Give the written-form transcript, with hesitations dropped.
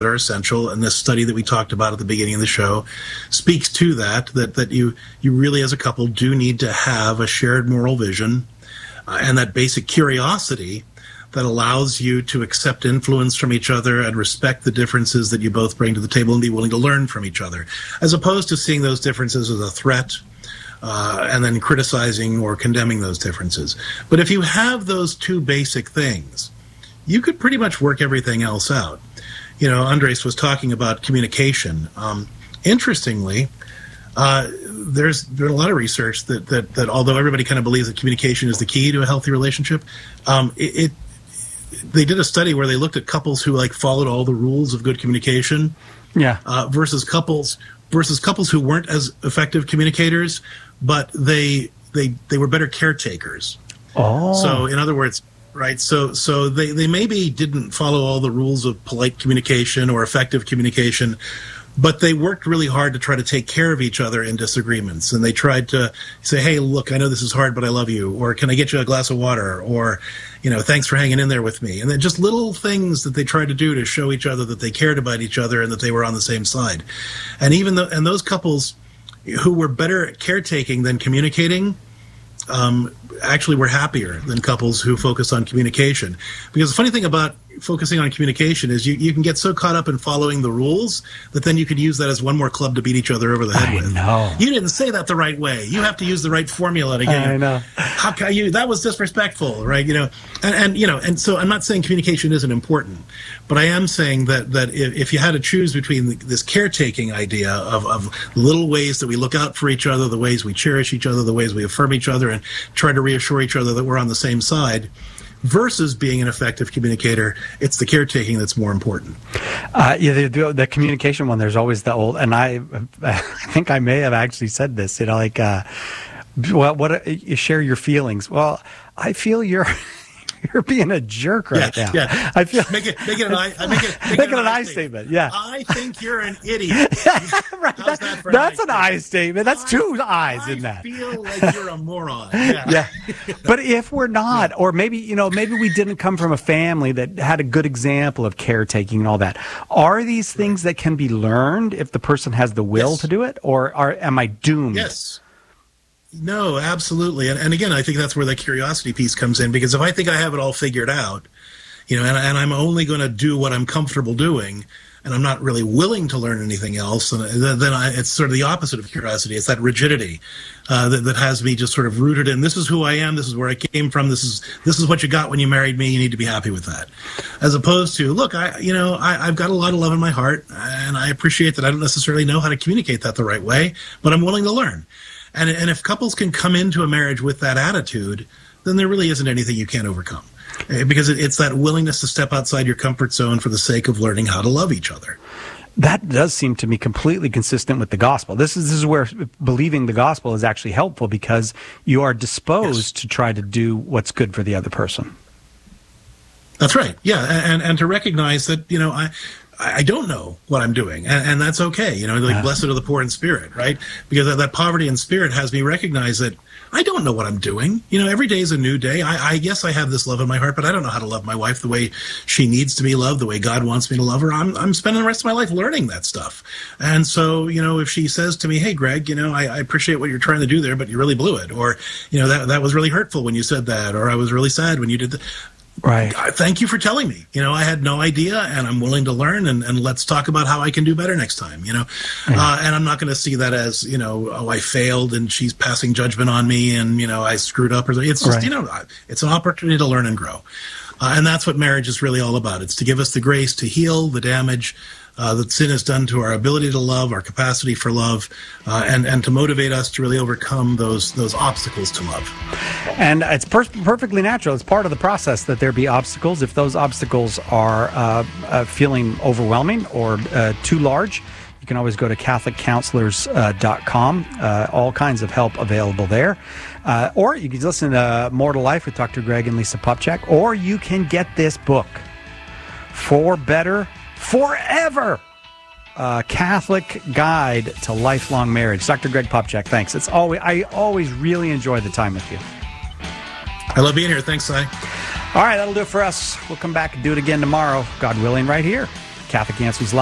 are essential, and this study that we talked about at the beginning of the show speaks to that you really as a couple do need to have a shared moral vision and that basic curiosity that allows you to accept influence from each other and respect the differences that you both bring to the table and be willing to learn from each other, as opposed to seeing those differences as a threat and then criticizing or condemning those differences. But if you have those two basic things, you could pretty much work everything else out. You know, Andres was talking about communication. Interestingly, there's been a lot of research that although everybody kind of believes that communication is the key to a healthy relationship, they did a study where they looked at couples who followed all the rules of good communication, versus couples who weren't as effective communicators, but they were better caretakers. Oh, so in other words, right? So they maybe didn't follow all the rules of polite communication or effective communication, but they worked really hard to try to take care of each other in disagreements. And they tried to say, hey, look, I know this is hard, but I love you. Or can I get you a glass of water? Or, thanks for hanging in there with me. And then just little things that they tried to do to show each other that they cared about each other and that they were on the same side. And and those couples who were better at caretaking than communicating, actually were happier than couples who focus on communication. Because the funny thing about focusing on communication is you can get so caught up in following the rules that then you could use that as one more club to beat each other over the head with. Know. You didn't say that the right way. You have to use the right formula to get. I know. How can you? That was disrespectful, right? And so I'm not saying communication isn't important, but I am saying that if you had to choose between this caretaking idea of little ways that we look out for each other, the ways we cherish each other, the ways we affirm each other, and try to reassure each other that we're on the same side, versus being an effective communicator, it's the caretaking that's more important. The communication one, there's always the old, and I think I may have actually said this, you share your feelings. Well, I feel you're being a jerk right now. Yeah. I feel make it an I statement. Yeah. I think you're an idiot. Right. That's an I statement. That's two I's in that. I feel like you're a moron. Yeah. But if we're not, or maybe we didn't come from a family that had a good example of caretaking and all that. Are these things that can be learned if the person has the will to do it, or am I doomed? Yes. No, absolutely. And again, I think that's where the curiosity piece comes in, because if I think I have it all figured out, and I'm only going to do what I'm comfortable doing, and I'm not really willing to learn anything else, and then it's sort of the opposite of curiosity. It's that rigidity that has me just sort of rooted in, this is who I am, this is where I came from, this is what you got when you married me, you need to be happy with that. As opposed to, look, I've got a lot of love in my heart, and I appreciate that I don't necessarily know how to communicate that the right way, but I'm willing to learn. And if couples can come into a marriage with that attitude, then there really isn't anything you can't overcome. Because it's that willingness to step outside your comfort zone for the sake of learning how to love each other. That does seem to me completely consistent with the gospel. This is where believing the gospel is actually helpful, because you are disposed to try to do what's good for the other person. That's right. Yeah, and to recognize that, I don't know what I'm doing, and that's okay. Blessed are the poor in spirit, right? Because that poverty in spirit has me recognize that I don't know what I'm doing. Every day is a new day. I guess I have this love in my heart, but I don't know how to love my wife the way she needs to be loved, the way God wants me to love her. I'm spending the rest of my life learning that stuff. And so, if she says to me, hey, Greg, I appreciate what you're trying to do there, but you really blew it. Or, that was really hurtful when you said that. Or I was really sad when you did that. Right. Thank you for telling me. I had no idea, and I'm willing to learn, and let's talk about how I can do better next time, And I'm not going to see that as, I failed and she's passing judgment on me and, I screwed up. It's just, it's an opportunity to learn and grow. And that's what marriage is really all about. It's to give us the grace to heal the damage that sin has done to our ability to love, our capacity for love, and to motivate us to really overcome those obstacles to love. And it's perfectly natural. It's part of the process that there be obstacles. If those obstacles are feeling overwhelming or too large, you can always go to CatholicCounselors.com. All kinds of help available there. Or you can listen to More to Life with Dr. Greg and Lisa Popcak, or you can get this book, For Better Forever, Catholic Guide to Lifelong Marriage. Dr. Greg Popcak, thanks. I always really enjoy the time with you. I love being here. Thanks, Si. All right, that'll do it for us. We'll come back and do it again tomorrow, God willing, right here. Catholic Answers Live.